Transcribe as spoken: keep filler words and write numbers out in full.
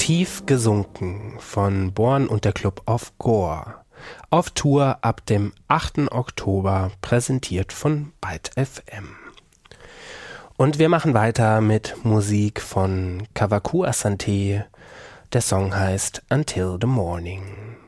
Tief gesunken von Born und der Club of Gore. Auf Tour ab dem achten Oktober, präsentiert von Byte F M. Und wir machen weiter mit Musik von Cavaco Asante. Der Song heißt Until the Morning.